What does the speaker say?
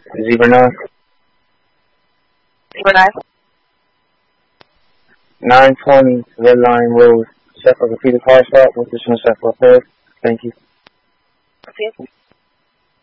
Zebra 9. Zebra 9. 920 Red Line Road. Sheffield repeated car stop. Position Sheffield. Thank you. Okay.